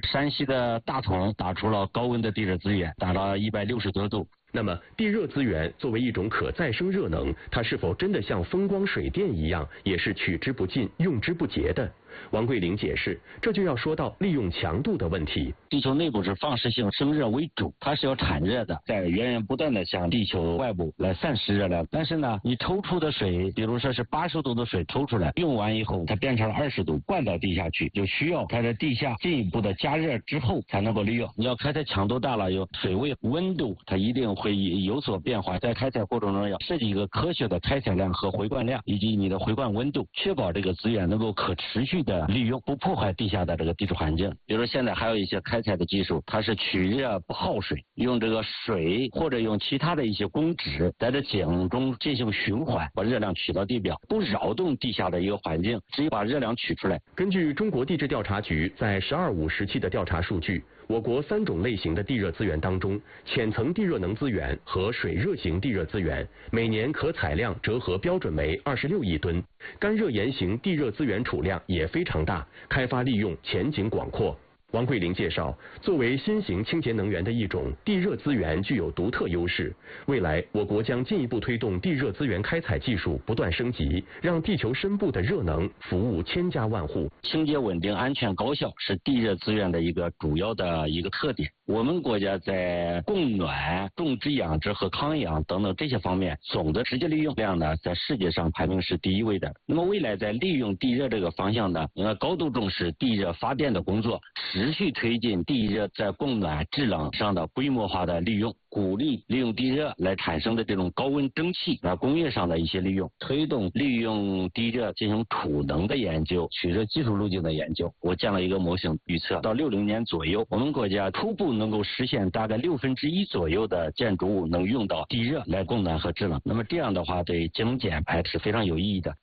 山西的大同打出了高温的地热资源，达到160多度。 那么，地热资源作为一种可再生热能，它是否真的像风光水电一样，也是取之不尽、用之不竭的？王桂玲解释，这就要说到利用强度的问题。 地球内部是放射性生热为主，它是要产热的，在源源不断的向地球外部来散失热量。但是呢，你抽出的水，比如说是80度的水抽出来，用完以后它变成了20度，灌到地下去，就需要它在地下进一步的加热之后才能够利用。你要开采强度大了，有水位、温度，它一定会有所变化。在开采过程中要设计一个科学的开采量和回灌量，以及你的回灌温度，确保这个资源能够可持续的利用，不破坏地下的这个地质环境。比如说现在还有一些开采的技术，它是取热不耗水，用这个水或者用其他的一些公脂在这井中进行循环，把热量取到地表，不扰动地下的一个环境，只有把热量取出来。 根据中国地质调查局在“12·5”时期的调查数据，我国3种类型的地热资源当中，浅层地热能资源和水热型地热资源每年可采量折合标准为26亿吨，干热岩型地热资源储量也非常大，开发利用前景广阔。王桂玲介绍，作为新型清洁能源的一种，地热资源具有独特优势。未来，我国将进一步推动地热资源开采技术不断升级，让地球深部的热能服务千家万户。 清洁、稳定、安全、高效是地热资源的一个主要的一个特点。我们国家在供暖、种植养殖和抗氧等等这些方面，总的直接利用量呢，在世界上排名是第1位的。那么未来在利用地热这个方向呢，高度重视地热发电的工作，持续推进地热在供暖、制冷上的规模化的利用，鼓励利用地热来产生的这种高温蒸汽工业上的一些利用，推动利用地热进行储能的研究、取热技术路径的研究。我建了一个模型预测，到60年左右，我们国家初步能够实现大概1/6左右的建筑物能用到地热来供暖和制冷。那么这样的话，对节能减排是非常有意义的。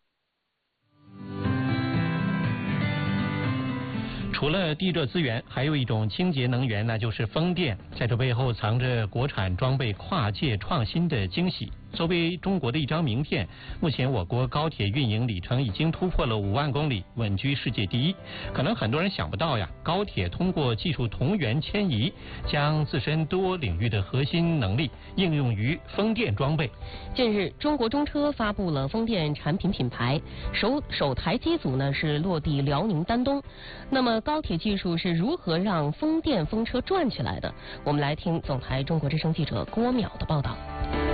除了地热资源，还有一种清洁能源，那就是风电。在这背后藏着国产装备跨界创新的惊喜。作为中国的一张名片，目前我国高铁运营里程已经突破了5万公里，稳居世界第1。可能很多人想不到呀，高铁通过技术同源迁移，将自身多领域的核心能力应用于风电装备。 近日，中国中车发布了风电产品品牌，首台机组呢是落地辽宁丹东。那么高铁技术是如何让风电风车转起来的？我们来听总台中国之声记者郭淼的报道。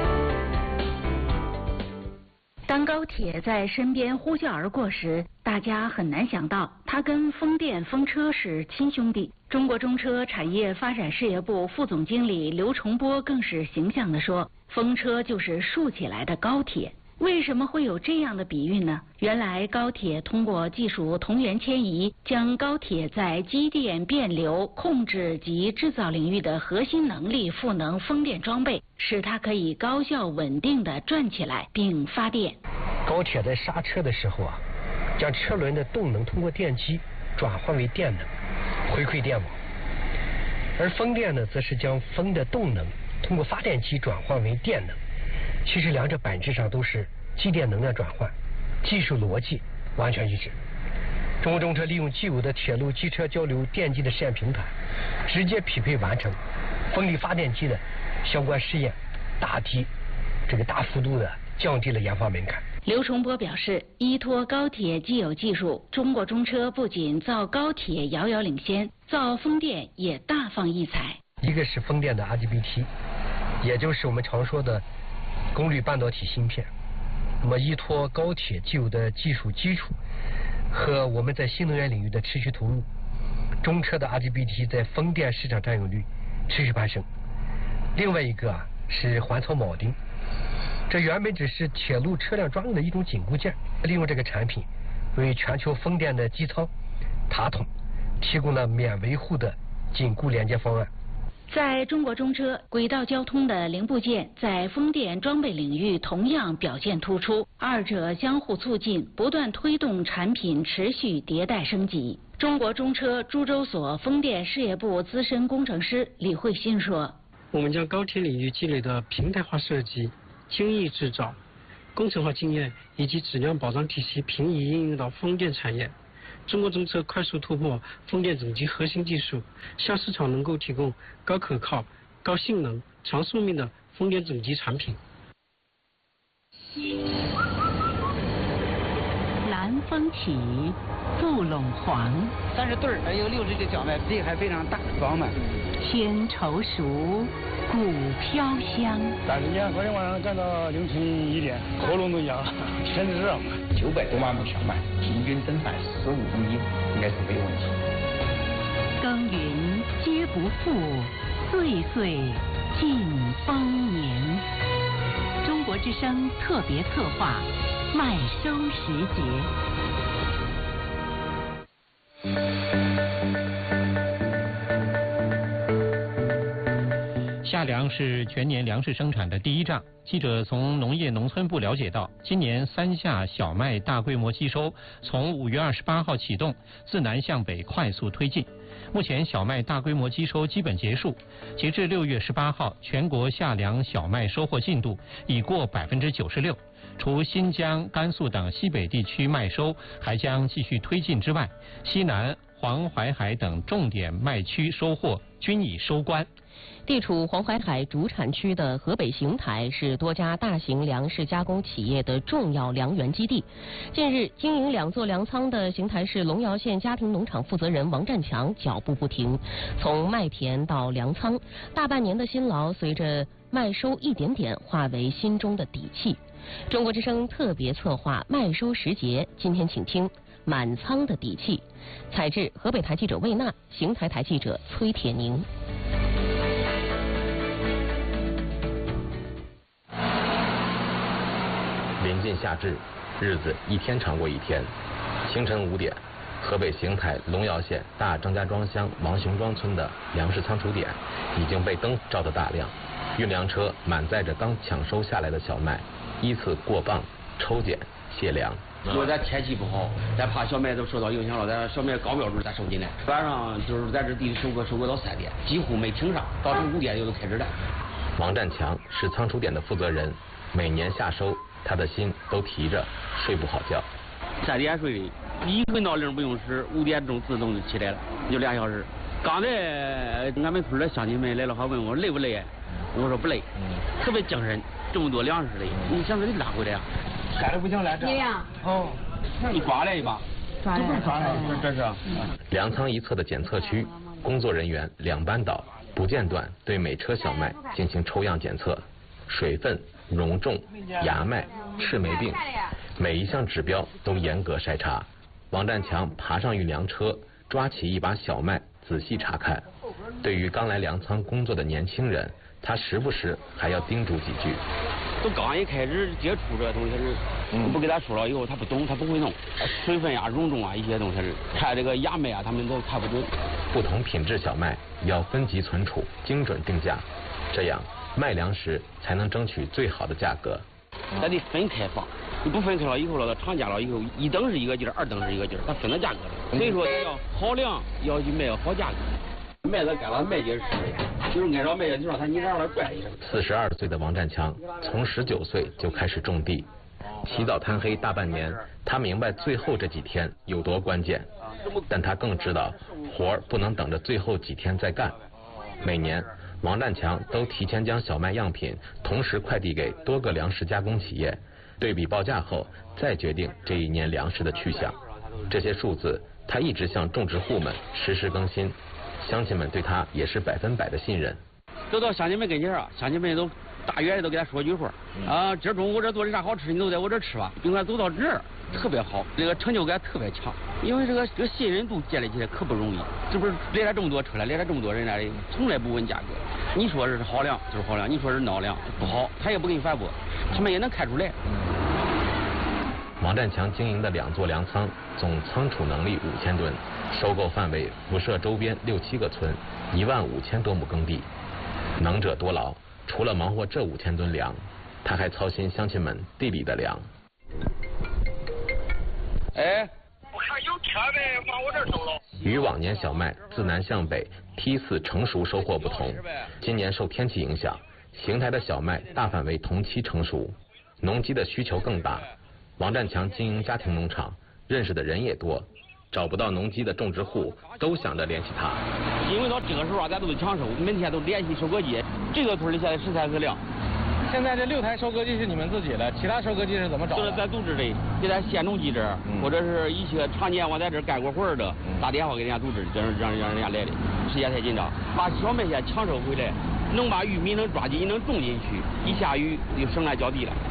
当高铁在身边呼啸而过时，大家很难想到它跟风电风车是亲兄弟。中国中车产业发展事业部副总经理刘崇波更是形象地说，风车就是竖起来的高铁。为什么会有这样的比喻呢？原来高铁通过技术同源迁移，将高铁在机电、变流、控制及制造领域的核心能力赋能风电装备，使它可以高效稳定地转起来并发电。 高铁在刹车的时候啊，将车轮的动能通过电机转换为电能，回馈电网；而风电呢，则是将风的动能通过发电机转换为电能。其实两者本质上都是机电能量转换，技术逻辑完全一致。中国中车利用既有的铁路机车交流电机的试验平台，直接匹配完成风力发电机的相关试验，大幅度的降低了研发门槛。 刘崇波表示，依托高铁既有技术，中国中车不仅造高铁遥遥领先，造风电也大放异彩。 一个是风电的 IGBT， 也就是我们常说的功率半导体芯片。那么依托高铁既有的技术基础和我们在新能源领域的持续投入，中车的 IGBT 在风电市场占有率持续攀升。另外一个是环槽铆钉，这原本只是铁路车辆专用的一种紧固件，利用这个产品为全球风电的机舱、塔筒提供了免维护的紧固连接方案。 在中国中车，轨道交通的零部件在风电装备领域同样表现突出，二者相互促进，不断推动产品持续迭代升级。中国中车株洲所风电事业部资深工程师李慧欣说：“ 我们将高铁领域积累的平台化设计、精益制造、工程化经验以及质量保障体系平移应用到风电产业， 中国中车快速突破风电整机核心技术，向市场能够提供高可靠、高性能、长寿命的风电整机产品。 南风起，杜陇黄 30对儿，有60的小麦，地还非常大，饱满。 天稠熟，谷飘香。 但是呢，昨天晚上干到凌晨1点，喉咙都痒了，身子热。 900多万亩小麦，平均增产15公斤，应该是没有问题。 耕耘皆不负，岁岁尽丰年。中国之声特别策划麦收时节。 夏粮是全年粮食生产的第一仗。记者从农业农村部了解到，今年3夏小麦大规模机收从5月28号启动，自南向北快速推进。目前小麦大规模机收基本结束，截至6月18号，全国夏粮小麦收获进度已过96%。除新疆、甘肃等西北地区麦收还将继续推进之外，西南、黄淮海等重点麦区收获均已收官。 地处黄淮海主产区的河北邢台是多家大型粮食加工企业的重要粮源基地。近日，经营2座粮仓的邢台市龙窑县家庭农场负责人王占强脚步不停，从麦田到粮仓，大半年的辛劳随着麦收一点点化为心中的底气。中国之声特别策划麦收时节，今天请听满仓的底气。采制河北台记者魏娜，邢台台记者崔铁宁。 临近夏至，日子一天长过一天。清晨5点，河北邢台龙窑县大张家庄乡王雄庄村的粮食仓储点已经被灯照得大亮，运粮车满载着刚抢收下来的小麦，依次过磅、抽检、卸粮。 如果咱天气不好，咱怕小麦都受到影响了，咱小麦高标准咱收进来。晚上就是在这地收割到3点，几乎没停上，到5点就都开始了。 王占强是仓储点的负责人，每年夏收，他的心都提着，睡不好觉。 3点睡，一个闹铃不用使，5点钟自动就起来了，就2小时。刚才俺们村的乡亲们来了，还问我累不累？我说不累，特别精神，这么多粮食嘞，你想着得拉回来啊？ 晒得不行了，这样哦，你抓来一把， 抓来， 这是。 粮仓一侧的检测区，工作人员2班倒，不间断对每车小麦进行抽样检测，水分、容重、芽麦、赤霉病，每一项指标都严格筛查。王占强爬上运粮车，抓起一把小麦仔细查看。对于刚来粮仓工作的年轻人，他时不时还要叮嘱几句。 都刚一开始接触这个东西是，不给他说了以后他不懂，他不会弄，水分呀、容重啊一些东西是，看这个芽麦啊他们都看不准。 不同品质小麦要分级存储，精准定价，这样卖粮食才能争取最好的价格。 咱得分开放，你不分开了以后了，到厂家了以后，1等是一个劲儿，2等是一个劲儿，它分了价格了。所以说要好粮，要去卖好价格。麦子干了，麦秸是吃的，就是按照麦秸就让它你让它拽一声。 42岁的王占强从19岁就开始种地，起早贪黑大半年，他明白最后这几天有多关键，但他更知道活儿不能等着最后几天再干。每年王占强都提前将小麦样品同时快递给多个粮食加工企业，对比报价后再决定这一年粮食的去向。这些数字他一直向种植户们实时更新，乡亲们对他也是100%的信任。 走到乡亲们跟前啊，乡亲们都大约都给他说句话啊，今儿中午我这做的啥好吃，你都在我这吃吧。并且走到这儿特别好，这个成就感特别强，因为这个信任度建立起来可不容易。这不是来了这么多车了，来了这么多人来，从来不问价格。你说是好粮就是好粮，你说是孬粮不好，他也不给你反驳，他们也能看出来。 王占强经营的2座粮仓总仓储能力5000吨，收购范围辐射周边6、7个村，15000多亩耕地。能者多劳，除了忙活这5000吨粮，他还操心乡亲们地里的粮。 哎， 我看有车呗，往我这收了。 与往年小麦自南向北梯次成熟收获不同，今年受天气影响，邢台的小麦大范围同期成熟，农机的需求更大。王占强经营家庭农场，认识的人也多， 找不到农机的种植户都想着联系他。 因为到这个时候啊，咱都得抢收，每天都联系收割机。这个村里现在13个粮。 现在这6台收割机是你们自己的，其他收割机是怎么找的？ 就是咱组织的，给咱县种机制，或者是一些常年我在这干过活的，打电话给人家组织，让人家来的。时间太紧张，把小麦线抢收回来，能把玉米能抓紧，能种进去，一下雨就省来浇地了。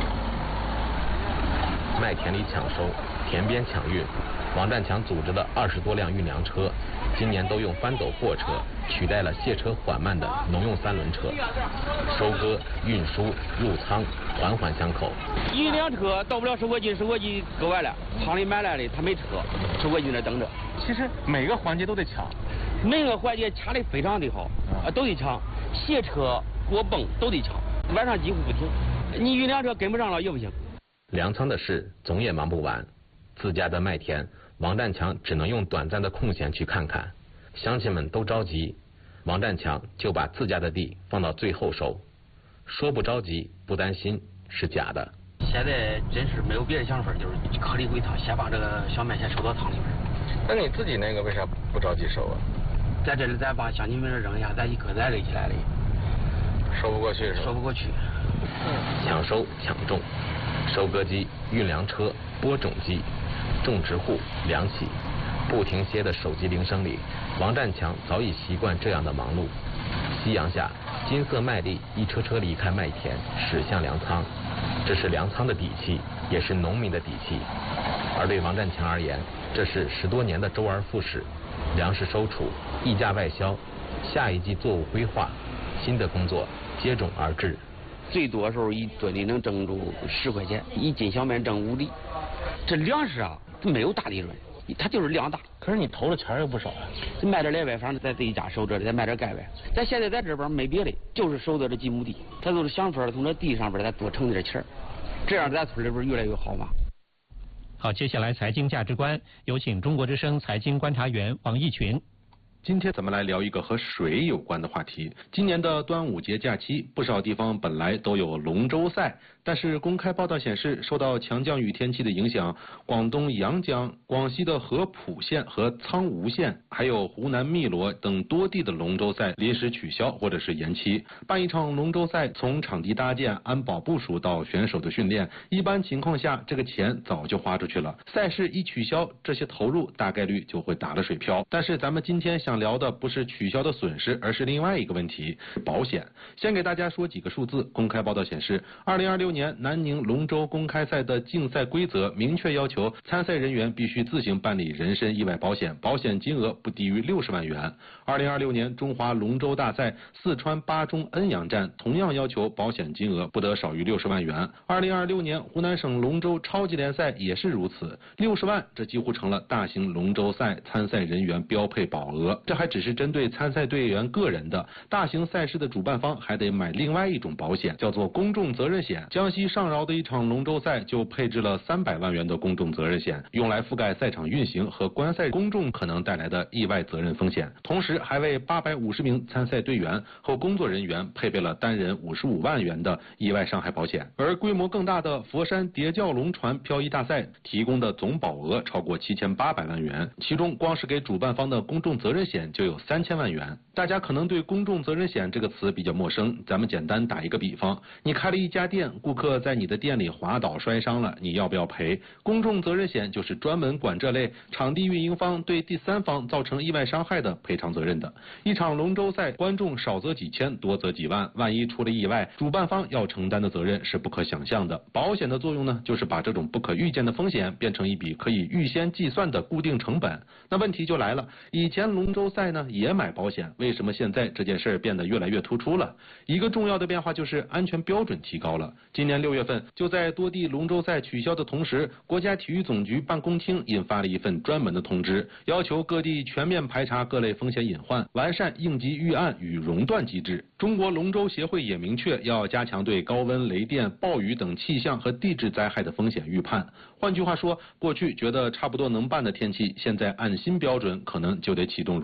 麦田里抢收，田边抢运，王占强组织的20多辆运粮车，今年都用翻斗货车取代了卸车缓慢的农用3轮车，收割、运输、入仓，环环相扣。 一辆车到不了收割机，收割机搁完了，厂里买来的他没车，收割机在等着。 其实每个环节都得抢， 每个环节掐得非常的好，都得抢，卸车、过泵都得抢，晚上几乎不停。你运粮车跟不上了也不行。 粮仓的事总也忙不完，自家的麦田，王占强只能用短暂的空闲去看看。乡亲们都着急，王占强就把自家的地放到最后收。说不着急不担心是假的。 现在真是没有别的想法，就是颗粒归汤，先把这个小麦先收到仓里边。 那你自己那个为啥不着急收啊？ 在这里咱把乡亲们扔下，咱一颗咱垒起来了， 收不过去是吧？ 收不过去。 抢收抢种，收割机、运粮车、播种机，种植户、粮企，不停歇的手机铃声里，王占强早已习惯这样的忙碌。夕阳下，金色麦粒一车车离开麦田，驶向粮仓。这是粮仓的底气，也是农民的底气。而对王占强而言，这是10多年的周而复始。粮食收储，溢价外销，下一季作物规划，新的工作接踵而至。 最多的时候一吨里能挣住10块钱，1斤小麦挣5厘。这粮食啊，它没有大利润，它就是量大。 可是你投的钱又不少啊。 卖点来呗，反正在自己家收着的，再卖点盖呗。咱现在在这边没别的，就是收的这几亩地，咱都是想法从这地上边咱多挣点钱，这样咱村里边越来越好嘛。 好，接下来财经价值观，有请中国之声财经观察员王毅群。 今天咱们来聊一个和水有关的话题。今年的端午节假期，不少地方本来都有龙舟赛，但是公开报道显示，受到强降雨天气的影响，广东阳江、广西的合浦县和苍梧县，还有湖南汨罗等多地的龙舟赛临时取消或者是延期。办一场龙舟赛，从场地搭建、安保部署到选手的训练，一般情况下这个钱早就花出去了。赛事一取消，这些投入大概率就会打了水漂。但是咱们今天想聊的不是取消的损失，而是另外一个问题，保险。先给大家说几个数字。公开报道显示，2026年南宁龙舟公开赛的竞赛规则明确要求参赛人员必须自行办理人身意外保险，保险金额不低于60万元。2026年中华龙舟大赛四川巴中恩阳站同样要求保险金额不得少于60万元。2026年湖南省龙舟超级联赛也是如此，60万这几乎成了大型龙舟赛参赛人员标配保额。这还只是针对参赛队员个人的，大型赛事的主办方还得买另外一种保险，叫做公众责任险。江西上饶的一场龙舟赛就配置了300万元的公众责任险，用来覆盖赛场运行和观赛公众可能带来的意外责任风险。同时还为850名参赛队员和工作人员配备了单人55万元的意外伤害保险。而规模更大的佛山叠教龙船漂移大赛提供的总保额超过7800万元，其中光是给主办方的公众责任险就有3000万元。大家可能对公众责任险这个词比较陌生，咱们简单打一个比方，你开了一家店，顾客在你的店里滑倒摔伤了，你要不要赔？公众责任险就是专门管这类场地运营方对第三方造成意外伤害的赔偿责任的。一场龙舟赛，观众少则几千，多则几万，万一出了意外，主办方要承担的责任是不可想象的。保险的作用呢，就是把这种不可预见的风险变成一笔可以预先计算的固定成本。那问题就来了，以前龙舟赛呢也买保险，为什么现在这件事变得越来越突出了？一个重要的变化就是安全标准提高了。今年6月份，就在多地龙舟赛取消的同时，国家体育总局办公厅印发了一份专门的通知，要求各地全面排查各类风险隐患，完善应急预案与熔断机制。中国龙舟协会也明确要加强对高温、雷电、暴雨等气象和地质灾害的风险预判。换句话说，过去觉得差不多能办的天气，现在按新标准可能就得启动熔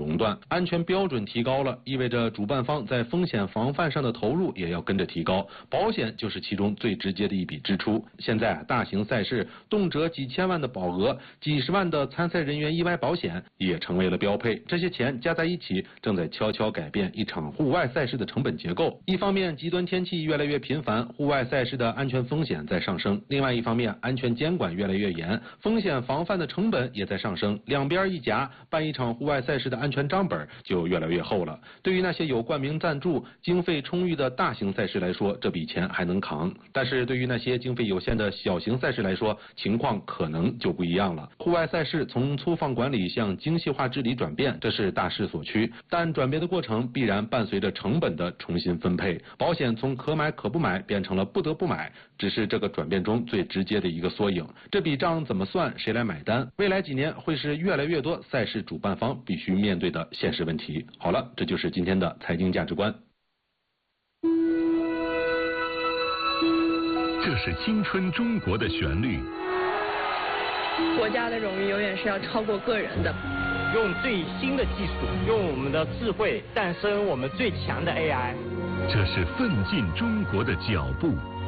垄断。安全标准提高了，意味着主办方在风险防范上的投入也要跟着提高，保险就是其中最直接的一笔支出。现在大型赛事动辄几千万的保额，几十万的参赛人员意外保险也成为了标配。这些钱加在一起，正在悄悄改变一场户外赛事的成本结构。一方面，极端天气越来越频繁，户外赛事的安全风险在上升；另外一方面，安全监管越来越严，风险防范的成本也在上升。两边一夹，办一场户外赛事的安全账本就越来越厚了。对于那些有冠名赞助、经费充裕的大型赛事来说，这笔钱还能扛；但是对于那些经费有限的小型赛事来说，情况可能就不一样了。户外赛事从粗放管理向精细化治理转变，这是大势所趋，但转变的过程必然伴随着成本的重新分配。保险从可买可不买变成了不得不买，只是这个转变中最直接的一个缩影。这笔账怎么算，谁来买单？未来几年会是越来越多赛事主办方必须面对的现实问题。好了，这就是今天的财经价值观。 这是青春中国的旋律。 国家的荣誉永远是要超过个人的。 用最新的技术，用我们的智慧诞生我们最强的 AI。 这是奋进中国的脚步。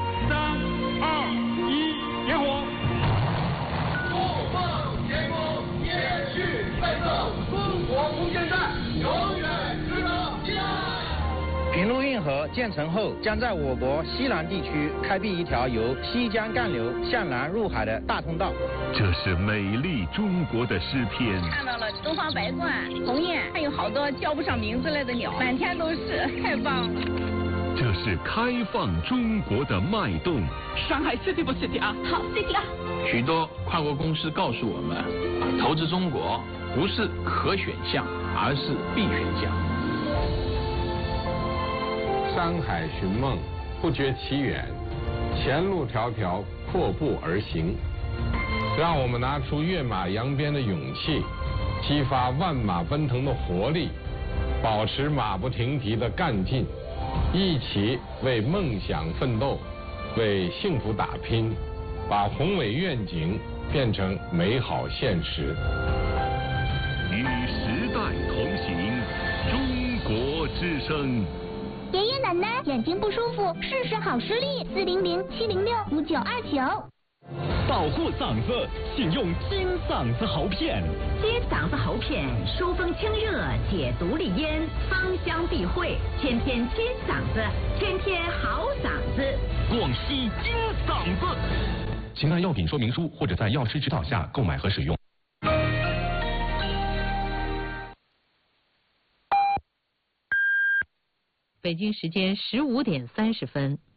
3、2、1，点火！怒放天空，延续奋斗，中国空间站永远值得期待。 平陆运河建成后，将在我国西南地区开辟一条由西江干流向南入海的大通道。 这是美丽中国的诗篇。 看到了东方白鹳、鸿雁，还有好多叫不上名字来的鸟，满天都是，太棒了。 这是开放中国的脉动。 上海 City 不 City 啊？ 好 City 啊！ 许多跨国公司告诉我们，投资中国不是可选项，而是必选项。 山海寻梦，不觉其远；前路迢迢，阔步而行。让我们拿出跃马扬鞭的勇气，激发万马奔腾的活力，保持马不停蹄的干劲，一起为梦想奋斗，为幸福打拼，把宏伟愿景变成美好现实。 与时代同行，中国之声。 爷爷奶奶眼睛不舒服，试试好视力，400-706-5929。 保护嗓子，请用金嗓子喉片。 金嗓子喉片，疏风清热，解毒利咽，芳香避秽，天天金嗓子，天天好嗓子。 广西金嗓子。 请看药品说明书或者在药师指导下购买和使用。 北京时间15点30分。